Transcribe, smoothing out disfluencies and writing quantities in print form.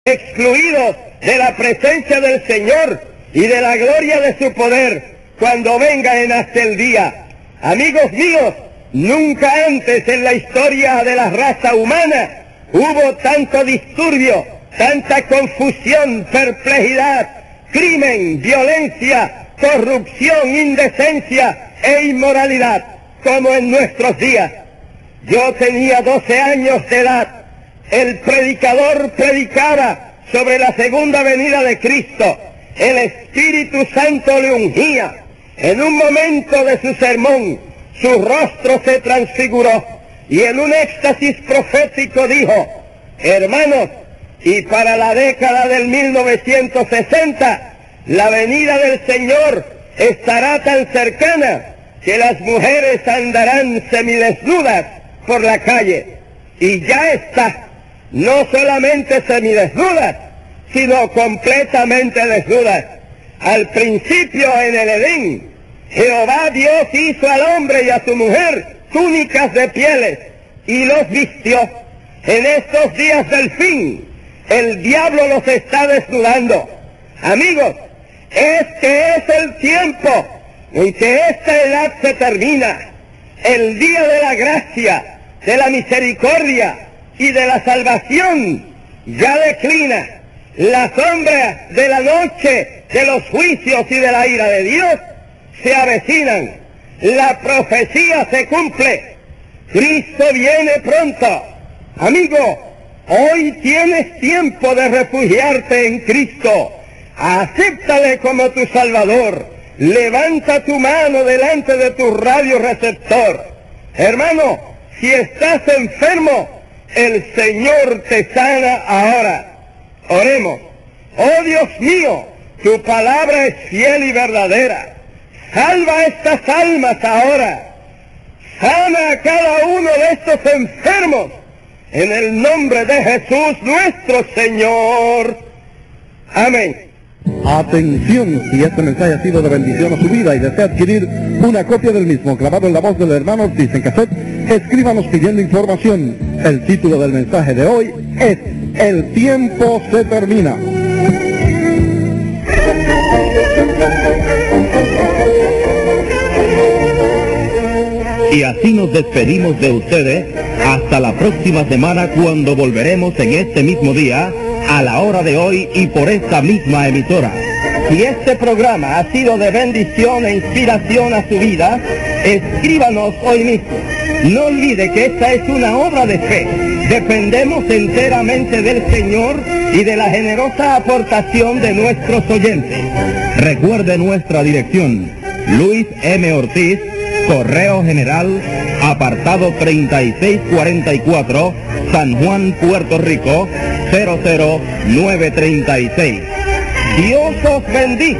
excluidos de la presencia del Señor y de la gloria de su poder cuando venga en aquel día. Amigos míos, nunca antes en la historia de la raza humana hubo tanto disturbio, tanta confusión, perplejidad, crimen, violencia, corrupción, indecencia e inmoralidad como en nuestros días. Yo tenía 12 años de edad. El predicador predicaba sobre la segunda venida de Cristo. El Espíritu Santo le ungía. En un momento de su sermón, su rostro se transfiguró y en un éxtasis profético dijo: hermanos, y para la década del 1960, la venida del Señor estará tan cercana que las mujeres andarán semidesnudas por la calle. Y ya está, no solamente semidesnudas, sino completamente desnudas. Al principio en el Edén, Jehová Dios hizo al hombre y a su mujer túnicas de pieles y los vistió. En estos días del fin, el diablo los está desnudando. Amigos, este es el tiempo en que esta edad se termina. El día de la gracia, de la misericordia y de la salvación ya declina. La sombra de la noche, de los juicios y de la ira de Dios se avecinan. La profecía se cumple. Cristo viene pronto. Amigo, hoy tienes tiempo de refugiarte en Cristo. Acéptale como tu Salvador. Levanta tu mano delante de tu radioreceptor. Hermano, si estás enfermo, el Señor te sana ahora. Oremos. Oh Dios mío, tu palabra es fiel y verdadera. Salva estas almas ahora. Sana a cada uno de estos enfermos. En el nombre de Jesús nuestro Señor. Amén. Atención, si este mensaje ha sido de bendición a su vida y desea adquirir una copia del mismo grabado en la voz del hermano Ortiz en cassette, escríbanos pidiendo información. El título del mensaje de hoy es El tiempo se termina. Y así nos despedimos de ustedes hasta la próxima semana, cuando volveremos en este mismo día, a la hora de hoy y por esta misma emisora. Si este programa ha sido de bendición e inspiración a su vida, escríbanos hoy mismo. No olvide que esta es una obra de fe. Dependemos enteramente del Señor y de la generosa aportación de nuestros oyentes. Recuerde nuestra dirección: Luis M. Ortiz, Correo General, apartado 3644, San Juan, Puerto Rico, 00936. Dios os bendiga.